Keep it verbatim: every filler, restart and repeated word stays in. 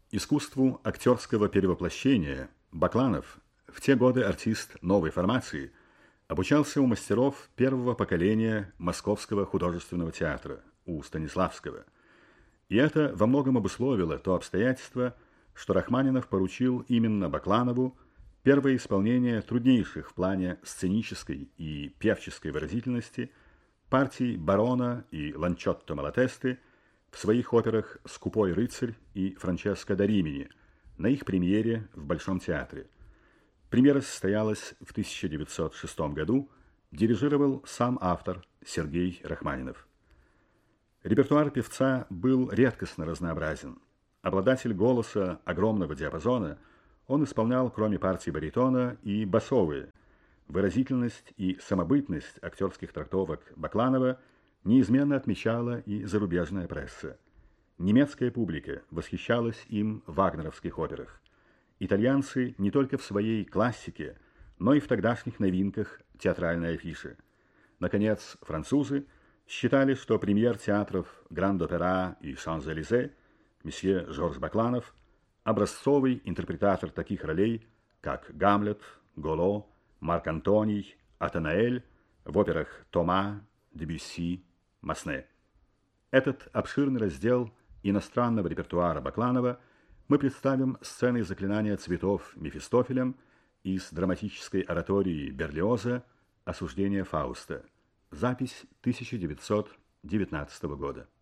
Искусству актерского перевоплощения Бакланов, в те годы артист новой формации, обучался у мастеров первого поколения Московского художественного театра, у Станиславского. И это во многом обусловило то обстоятельство, что Рахманинов поручил именно Бакланову первое исполнение труднейших в плане сценической и певческой выразительности партий Барона и Ланчотто Малатесты в своих операх «Скупой рыцарь» и «Франческо да Римини» на их премьере в Большом театре. Премьера состоялась в тысяча девятьсот шестом году, дирижировал сам автор Сергей Рахманинов. Репертуар певца был редкостно разнообразен. Обладатель голоса огромного диапазона, он исполнял, кроме партий баритона, и басовые. Выразительность и самобытность актерских трактовок Бакланова неизменно отмечала и зарубежная пресса. Немецкая публика восхищалась им в вагнеровских операх. Итальянцы не только в своей классике, но и в тогдашних новинках театральной афиши. Наконец, французы считали, что премьер театров Гранд-Опера и Шанс-Элизе, месье Жорж Бакланов, образцовый интерпретатор таких ролей, как Гамлет, Голо, Марк Антоний, Атанаэль в операх Тома, Дебюсси, Масне. Этот обширный раздел иностранного репертуара Бакланова мы представим сценой заклинания цветов Мефистофелем из драматической оратории Берлиоза «Осуждение Фауста». Запись тысяча девятьсот девятнадцатого года.